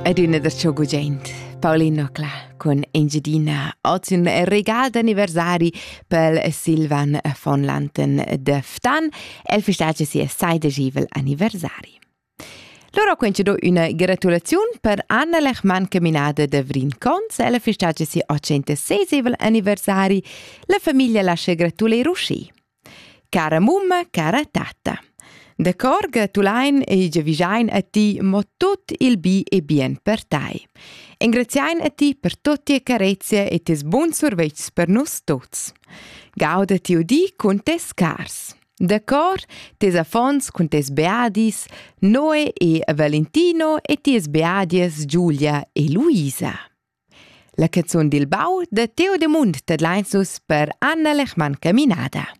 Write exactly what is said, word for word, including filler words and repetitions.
Ed una der ciò gugent, Paolino Cla, con Engedina, oggi un regalo d'anniversari per Silvan von Lanten de Ftan, el festeggia si assai de givel anniversari. Loro quencedo una gratulazione per Anna Lechman camminata de Vrin Cons, el festeggia si ottocentosei anniversari, la famiglia lascia gratulare Rusci. Cara mumma, cara tata. D'accordo, gratulain e giavisain a ti, mo tut il bi e bien per tai. Ingraziain a ti per tutte le carezze e tes buon sorvets per nos tots. Gauda ti udi con tes cars. D'accordo, tes affons con tes beadis, Noe e Valentino e tes beadies Giulia e Luisa. La canzone del bau de Teo de Mund tedlainsus per Anna Lechman Caminada.